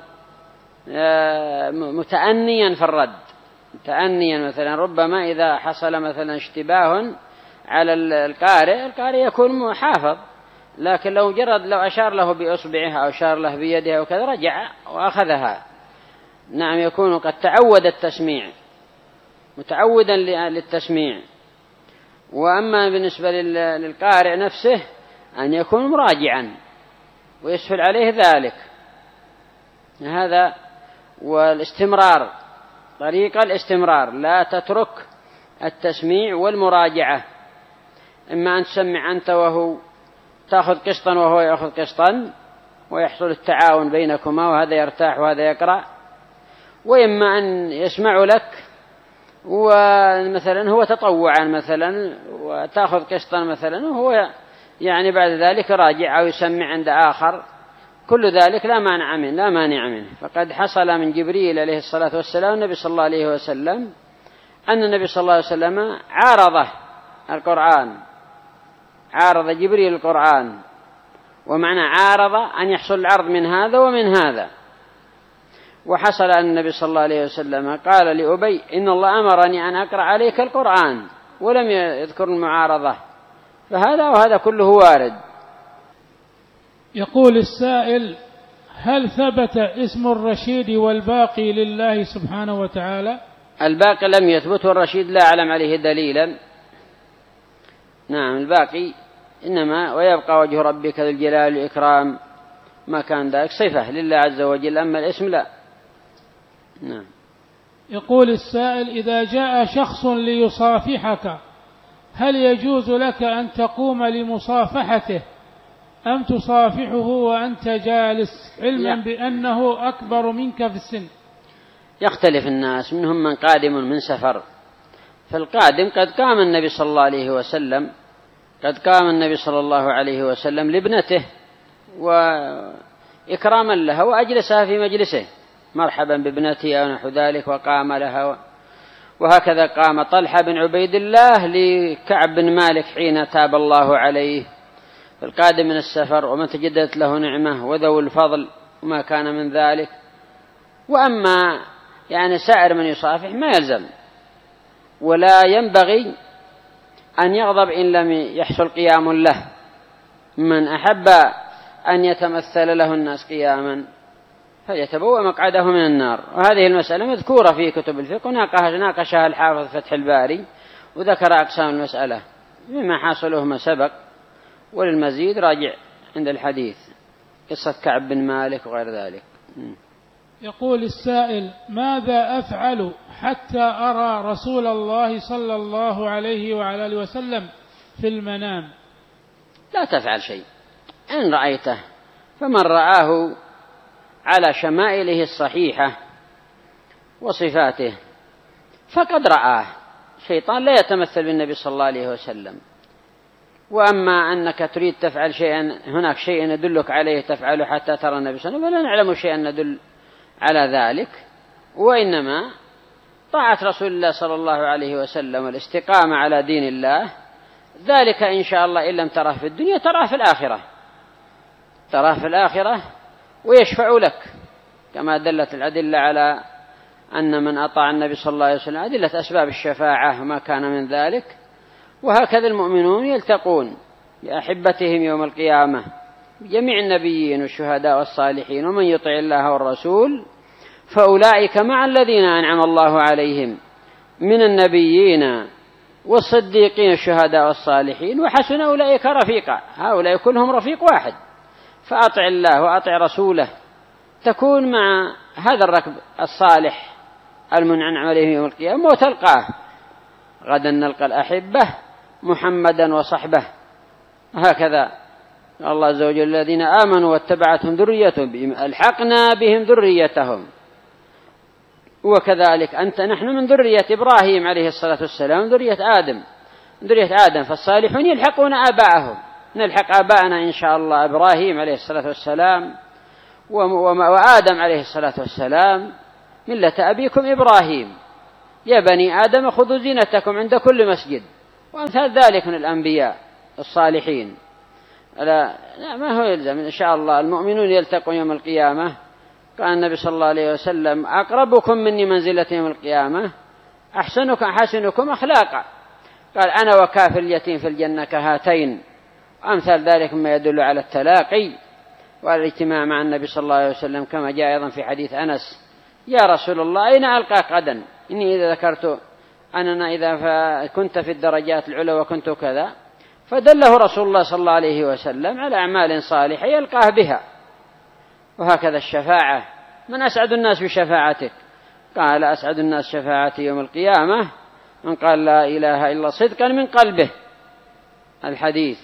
متأنيا في الرد، متأنيا مثلا. ربما إذا حصل مثلا اشتباه على القارئ، القارئ يكون محافظ، لكن لو جرد لو أشار له بإصبعه أو أشار له بيده وكذا رجع وأخذها. نعم، يكون قد تعود التسميع، متعودا للتسميع. وأما بالنسبة للقارئ نفسه أن يكون مراجعا ويسهل عليه ذلك. هذا والاستمرار، طريقة الاستمرار، لا تترك التسميع والمراجعة. إما أن تسمع أنت وهو تأخذ قسطا وهو يأخذ قسطا ويحصل التعاون بينكما وهذا يرتاح وهذا يقرأ، وإما أن يسمع لك ومثلا هو تطوعا مثلا وتأخذ قسطا مثلا وهو يعني بعد ذلك راجع أو يسمع عند آخر، كل ذلك لا مانع منه لا مانع منه. فقد حصل من جبريل عليه الصلاة والسلام النبي صلى الله عليه وسلم أن النبي صلى الله عليه وسلم عارضه القرآن، عارض جبريل القرآن، ومعنى عارض أن يحصل العرض من هذا ومن هذا. وحصل أن النبي صلى الله عليه وسلم قال لأبي إن الله أمرني أن أقرأ عليك القرآن، ولم يذكر المعارضة. فهذا وهذا كله وارد. يقول السائل: هل ثبت اسم الرشيد والباقي لله سبحانه وتعالى؟ الباقي لم يثبت، والرشيد لا أعلم عليه دليلا. نعم، الباقي إنما ويبقى وجه ربك ذو الجلال والإكرام، ما كان ذلك صفة لله عز وجل، أما الاسم لا. نعم. يقول السائل: إذا جاء شخص ليصافحك هل يجوز لك أن تقوم لمصافحته أم تصافحه وأنت جالس علما لا. بأنه أكبر منك في السن؟ يختلف الناس، منهم من قادم من سفر، فالقادم قد قام النبي صلى الله عليه وسلم قد قام النبي صلى الله عليه وسلم لابنته وإكراما لها وأجلسها في مجلسه، مرحبا بابنتي أو نحو ذلك، وقام لها. وهكذا قام طلحة بن عبيد الله لكعب بن مالك حين تاب الله عليه. القادم من السفر ومن تجددت له نعمة وذو الفضل وما كان من ذلك. وأما يعني سائر من يصافح ما يلزم، ولا ينبغي أن يغضب إن لم يحصل قيام له. من أحب أن يتمثل له الناس قياما فيتبوأ مقعده من النار. وهذه المسألة مذكورة في كتب الفقه، ناقشها الحافظ فتح الباري وذكر أقسام المسألة مما حاصله ما سبق، وللمزيد راجع عند الحديث قصة كعب بن مالك وغير ذلك. يقول السائل: ماذا أفعل حتى أرى رسول الله صلى الله عليه وعلى آله وسلم في المنام؟ لا تفعل شيء، إن رأيته فمن رآه على شمائله الصحيحة وصفاته فقد رآه. شيطان لا يتمثل بالنبي صلى الله عليه وسلم. وأما أنك تريد تفعل شيئا، هناك شيء يدلك عليه تفعله حتى ترى النبي صلى الله عليه وسلم، فلا نعلم شيئا ندل على ذلك. وإنما طاعة رسول الله صلى الله عليه وسلم والاستقامة على دين الله، ذلك إن شاء الله إن لم تراه في الدنيا تراه في الآخرة، تراه في الآخرة ويشفع لك، كما دلت الأدلة على أن من أطاع النبي صلى الله عليه وسلم، أدلة أسباب الشفاعة وما كان من ذلك. وهكذا المؤمنون يلتقون بأحبتهم يوم القيامة، جميع النبيين والشهداء والصالحين، ومن يطع الله والرسول فأولئك مع الذين أنعم الله عليهم من النبيين والصديقين الشهداء والصالحين وحسن أولئك رفيقا. هؤلاء كلهم رفيق واحد. فأطع الله وأطع رسوله تكون مع هذا الركب الصالح المنعم عليهم يوم القيامة، وتلقاه غدا نلقى الأحبة محمدا وصحبه. هكذا الله عز وجل: الذين آمنوا واتبعتهم ذريتهم ألحقنا بهم ذريتهم. وكذلك أنت نحن من ذرية إبراهيم عليه الصلاة والسلام، ذرية آدم ذرية آدم فالصالحون يلحقون آباءهم، نلحق آباءنا إن شاء الله إبراهيم عليه الصلاة والسلام وآدم عليه الصلاة والسلام ملة أبيكم إبراهيم، يا بني آدم خذوا زينتكم عند كل مسجد، وأمثال ذلك من الأنبياء الصالحين. لا, لا ما هو يلزم. إن شاء الله المؤمنون يلتقون يوم القيامة. قال النبي صلى الله عليه وسلم أقربكم مني منزلة يوم القيامة أحسنكم أحسنكم أخلاقا. قال أنا وكافل اليتيم في الجنة كهاتين. أمثال ذلك مما يدل على التلاقي والاجتماع مع النبي صلى الله عليه وسلم، كما جاء أيضا في حديث أنس: يا رسول الله أين ألقاك غدا؟ إني إذا ذكرت أننا إذا كنت في الدرجات العلى وكنت كذا، فدله رسول الله صلى الله عليه وسلم على أعمال صالحة يلقاه بها. وهكذا الشفاعة: من أسعد الناس بشفاعتك؟ قال أسعد الناس شفاعتي يوم القيامة من قال لا إله إلا صدقا من قلبه. الحديث.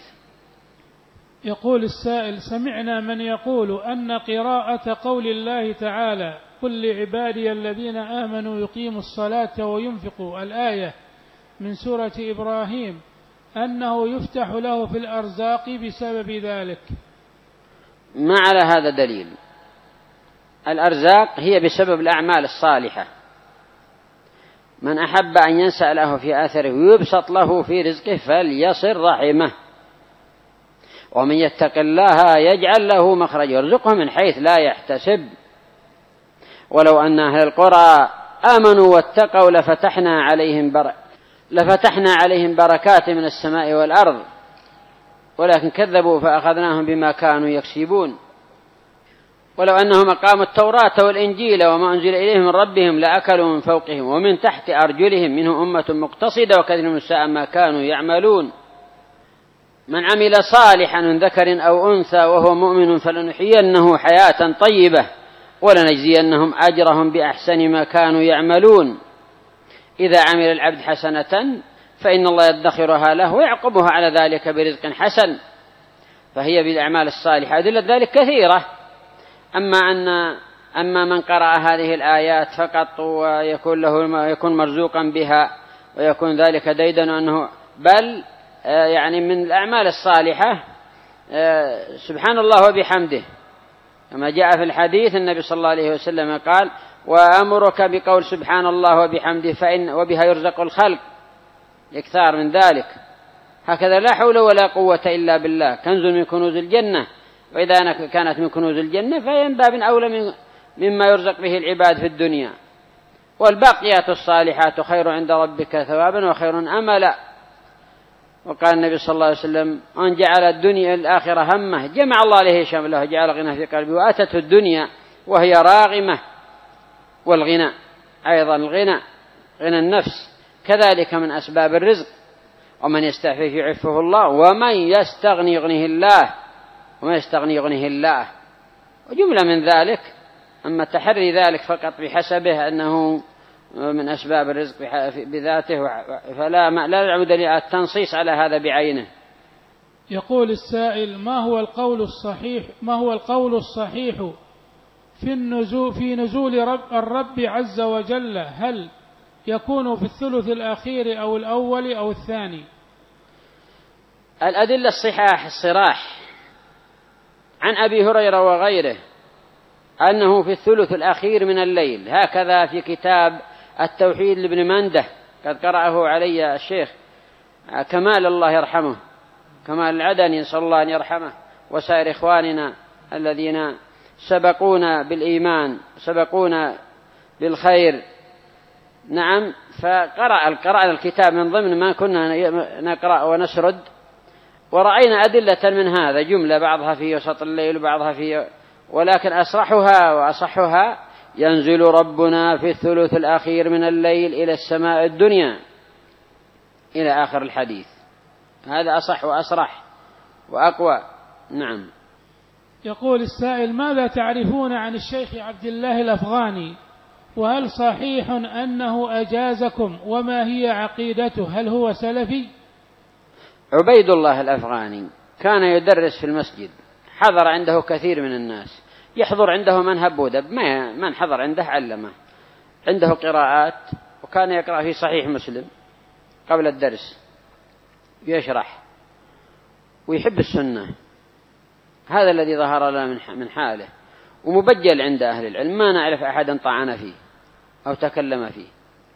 يقول السائل: سمعنا من يقول أن قراءة قول الله تعالى قل لعبادي الذين آمنوا يقيموا الصلاة وينفقوا الآية من سورة إبراهيم أنه يفتح له في الأرزاق بسبب ذلك. ما على هذا دليل. الأرزاق هي بسبب الأعمال الصالحة. من أحب أن ينسأ له في آثره ويبسط له في رزقه فليصل رحمه، ومن يتق الله يجعل له مخرجا يرزقه من حيث لا يحتسب. ولو أن أهل القرى آمنوا واتقوا لفتحنا عليهم بر... لفتحنا عليهم بركات من السماء والأرض ولكن كذبوا فأخذناهم بما كانوا يكسبون. ولو أنهم أقاموا التوراة والإنجيل وما أنزل إليهم من ربهم لأكلوا من فوقهم ومن تحت أرجلهم منهم أمة مقتصدة وكثير من الساء ما كانوا يعملون. من عمل صالحا من ذكر أو أنثى وهو مؤمن فلنحيينه حياة طيبة ولنجزينهم أجرهم بأحسن ما كانوا يعملون. إذا عمل العبد حسنة فإن الله يدخرها له ويعقبها على ذلك برزق حسن. فهي بالأعمال الصالحة أدلة ذلك كثيرة. أما أن أما من قرأ هذه الآيات فقط ويكون له يكون مرزوقا بها ويكون ذلك ديدنا أنه بل يعني من الأعمال الصالحة سبحان الله وبحمده، كما جاء في الحديث النبي صلى الله عليه وسلم قال: وأمرك بقول سبحان الله وبحمده فإن وبها يرزق الخلق، يكثر من ذلك. هكذا لا حول ولا قوة إلا بالله، كنز من كنوز الجنة، وإذا كانت من كنوز الجنة فهي من باب أولى مما يرزق به العباد في الدنيا. والباقيات الصالحات خير عند ربك ثوابا وخير أملا. وقال النبي صلى الله عليه وسلم: أن جعل الدنيا الآخرة همه جمع الله عليه شمله جعل غنى في قلبه، وأتته الدنيا وهي راغمة. والغنى أيضا الغنى غنى النفس كذلك من أسباب الرزق. ومن يستعفف يعفه الله ومن يستغني يغنيه الله ومن يستغني يغنيه الله. وجملة من ذلك. أما تحري ذلك فقط بحسبه أنه من أسباب الرزق بذاته فلا لا نعود للتنصيص على هذا بعينه. يقول السائل: ما هو القول الصحيح ما هو القول الصحيح في النزول في نزول رب الرب عز وجل؟ هل يكون في الثلث الأخير أو الأول أو الثاني؟ الأدلة الصحاح الصراح عن أبي هريرة وغيره أنه في الثلث الأخير من الليل. هكذا في كتاب التوحيد لابن منده، قد قرأه علي الشيخ كمال الله يرحمه، كمال العدني، نسأل الله أن يرحمه، وسائر إخواننا الذين سبقونا بالإيمان سبقونا بالخير. نعم. فقرأ القراءة الكتاب من ضمن ما كنا نقرأ ونسرد، ورأينا أدلة من هذا جملة، بعضها في وسط الليل وبعضها في، ولكن أصرحها وأصحها: ينزل ربنا في الثلث الأخير من الليل إلى السماء الدنيا إلى آخر الحديث. هذا أصح وأصرح وأقوى. نعم. يقول السائل: ماذا تعرفون عن الشيخ عبد الله الأفغاني؟ وهل صحيح أنه أجازكم؟ وما هي عقيدته؟ هل هو سلفي؟ عبيد الله الأفغاني كان يدرس في المسجد، حضر عنده كثير من الناس، يحضر عنده من هب ودب، ما من حضر عنده علمه، عنده قراءات، وكان يقرأ في صحيح مسلم قبل الدرس يشرح، ويحب السنة. هذا الذي ظهر لنا من حاله. ومبجل عند أهل العلم، ما نعرف أحدا طعن فيه أو تكلم فيه.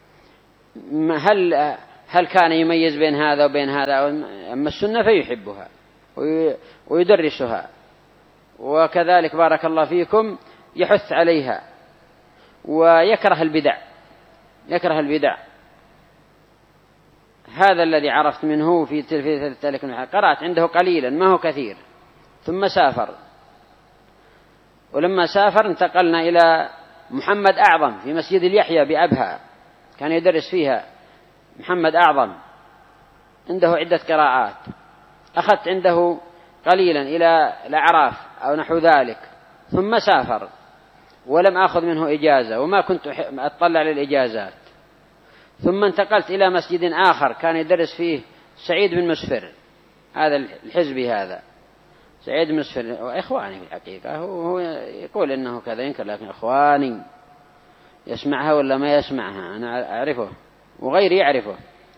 هل هل كان يميز بين هذا وبين هذا؟ أما السنة فيحبها ويدرسها، وكذلك بارك الله فيكم يحث عليها، ويكره البدع، يكره البدع. هذا الذي عرفت منه في تلك المحاضرة. قرأت عنده قليلا ما هو كثير، ثم سافر، ولما سافر انتقلنا إلى محمد أعظم في مسجد اليحيى بأبها، كان يدرس فيها محمد أعظم، عنده عدة قراءات. أخذت عنده قليلا إلى الأعراف أو نحو ذلك، ثم سافر ولم أخذ منه إجازة، وما كنت أطلع للإجازات. ثم انتقلت إلى مسجد آخر كان يدرس فيه سعيد بن مسفر، هذا الحزبي، هذا سعيد بن مسفر إخواني في الحقيقة، هو يقول إنه كذا ينكر، لكن إخواني يسمعها ولا ما يسمعها أنا أعرفه وغيري يعرفه.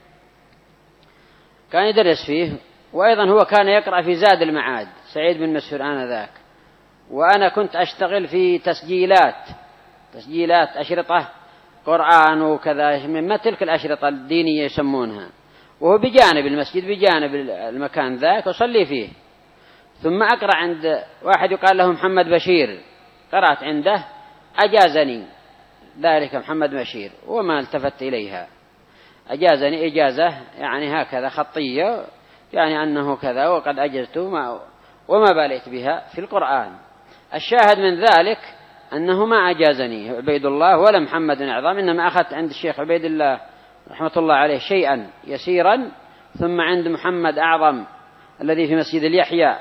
كان يدرس فيه، وأيضا هو كان يقرأ في زاد المعاد سعيد بن مسفر آنذاك، وأنا كنت أشتغل في تسجيلات تسجيلات أشرطة قرآن وكذا، مما تلك الأشرطة الدينية يسمونها، وهو بجانب المسجد بجانب المكان ذاك وصلي فيه. ثم أقرأ عند واحد يقال له محمد بشير، قرأت عنده، أجازني ذلك محمد بشير وما التفت إليها، أجازني إجازة يعني هكذا خطية، يعني أنه كذا وقد أجزت وما باليت بها في القرآن. الشاهد من ذلك أنه ما أجازني عبيد الله ولا محمد بن أعظم، إنما أخذت عند الشيخ عبيد الله رحمة الله عليه شيئا يسيرا، ثم عند محمد أعظم الذي في مسجد اليحيى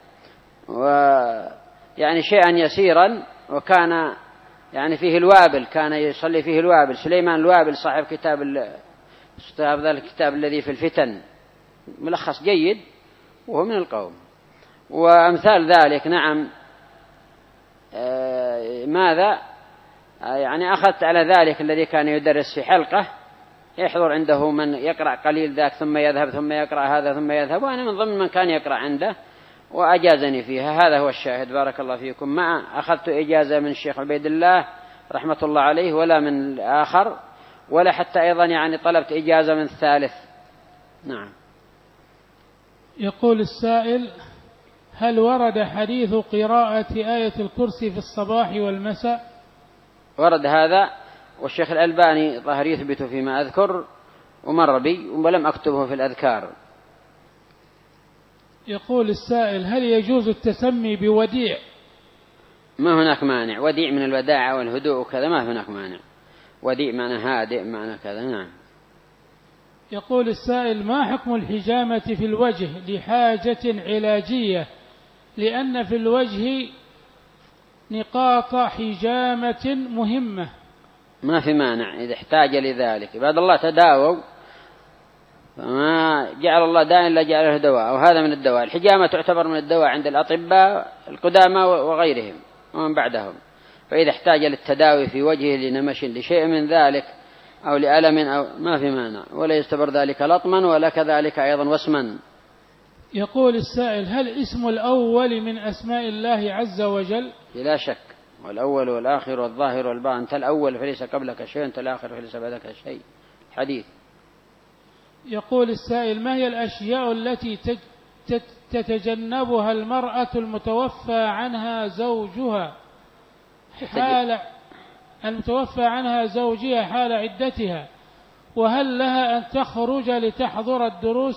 ويعني شيئا يسيرا، وكان يعني فيه الوابل، كان يصلي فيه الوابل سليمان الوابل صاحب كتاب صاحب ذلك الكتاب الذي في الفتن، ملخص جيد وهو من القوم. وأمثال ذلك نعم. آه ماذا آه يعني أخذت على ذلك الذي كان يدرس في حلقة، يحضر عنده من يقرأ قليل ذاك ثم يذهب ثم يقرأ هذا ثم يذهب، وأنا من ضمن من كان يقرأ عنده وأجازني فيها. هذا هو الشاهد بارك الله فيكم. ما أخذت إجازة من الشيخ عبيد الله رحمة الله عليه ولا من الآخر، ولا حتى أيضا يعني طلبت إجازة من الثالث. نعم. يقول السائل: هل ورد حديث قراءة آية الكرسي في الصباح والمساء؟ ورد هذا، والشيخ الألباني ظهر يثبت فيما أذكر ومر بي ولم أكتبه في الأذكار. يقول السائل: هل يجوز التسمي بوديع؟ ما هناك مانع، وديع من الوداعة والهدوء وكذا، ما هناك مانع. وديع معنى هادئ معنى كذا. نعم. يقول السائل: ما حكم الحجامة في الوجه لحاجة علاجية، لأن في الوجه نقاط حجامة مهمة؟ ما في مانع إذا احتاج لذلك. عباد الله تداووا، فما جعل الله داء إلا جعله دواء، وهذا من الدواء. الحجامة تعتبر من الدواء عند الأطباء القدامى وغيرهم ومن بعدهم، فإذا احتاج للتداوي في وجهه لنمش لشيء من ذلك أو لألم أو ما في مانع، ولا يستبر ذلك لطما ولا كذلك أيضا وسما. يقول السائل: هل اسم الأول من أسماء الله عز وجل؟ لا شك، والأول والآخر والظاهر والباطن. أنت الأول فليس قبلك شيء، أنت الآخر فليس بعدك شيء. حديث. يقول السائل: ما هي الأشياء التي تتجنبها المرأة المتوفى عنها زوجها حال المتوفى عنها زوجها حال عدتها، وهل لها أن تخرج لتحضر الدروس؟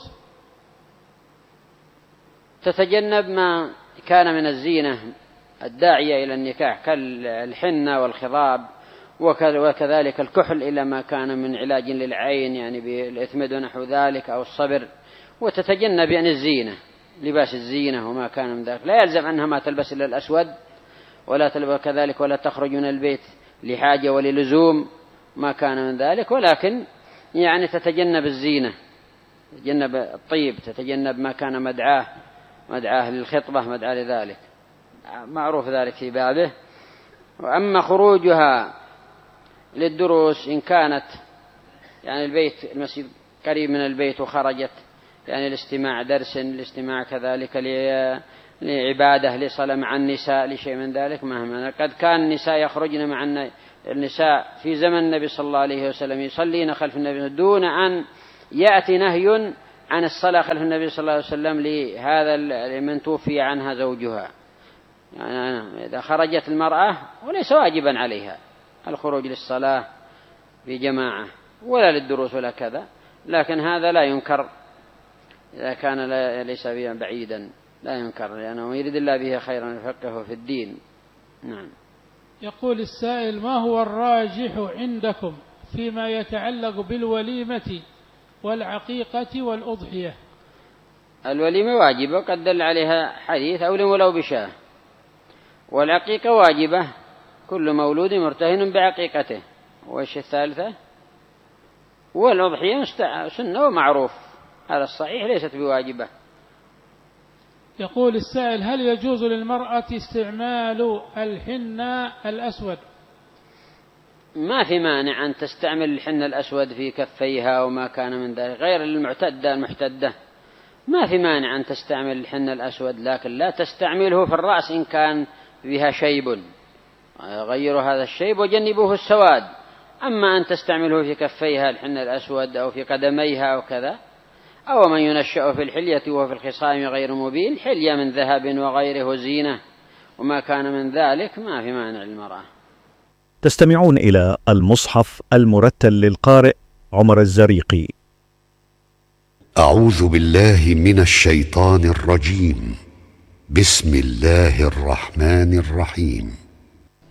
تتجنب ما كان من الزينة الداعية إلى النكاح كالحنة والخضاب، وكذلك الكحل إلى ما كان من علاج للعين يعني بالإثمد ونحو ذلك أو الصبر. وتتجنب يعني الزينة، لباس الزينة وما كان من ذلك. لا يلزم أنها ما تلبس إلا الأسود، ولا تلبس كذلك، ولا تخرج من البيت لحاجة وللزوم ما كان من ذلك، ولكن يعني تتجنب الزينة، تتجنب الطيب، تتجنب ما كان مدعاه مدعاه للخطبة مدعاه لذلك، معروف ذلك في بابه. وأما خروجها للدروس إن كانت يعني البيت المسجد قريب من البيت وخرجت يعني لاستماع درس، لاستماع كذلك لعبادة لصلاة مع النساء لشيء من ذلك مهما. قد كان النساء يخرجن مع النساء في زمن النبي صلى الله عليه وسلم يصلين خلف النبي دون أن يأتي نهي عن الصلاة خلف النبي صلى الله عليه وسلم لهذا لمن توفي عنها زوجها. يعني إذا خرجت المرأة وليس واجبا عليها الخروج للصلاة في جماعة ولا للدروس ولا كذا، لكن هذا لا ينكر إذا كان ليس بها بعيدا، لا ينكر لأنه يريد الله به خيرا يفقهه في الدين. نعم. يقول السائل: ما هو الراجح عندكم فيما يتعلق بالوليمة والعقيقة والأضحية؟ الوليمة واجبة قد دل عليها حديث أولم ولو بشاه، والعقيقة واجبة كل مولود مرتهن بعقيقته. وإيش الثالثة؟ والأضحية سنة ومعروف، هذا الصحيح ليست بواجبة. يقول السائل: هل يجوز للمرأة استعمال الحنة الأسود؟ ما في مانع أن تستعمل الحنة الأسود في كفيها وما كان من ذلك غير المعتدة المحتدة، ما في مانع أن تستعمل الحنة الأسود، لكن لا تستعمله في الرأس إن كان بها شيب، غيروا هذا الشيب وجنبوه السواد. أما أن تستعمله في كفيها الحنة الأسود أو في قدميها أو كذا، أو من ينشأ في الحلية وهو في الخصام غير مبين، حلية من ذهب وغيره زينة وما كان من ذلك، ما في مانع المرأة. تستمعون إلى المصحف المرتل للقارئ عمر الزريقي. أعوذ بالله من الشيطان الرجيم. بسم الله الرحمن الرحيم.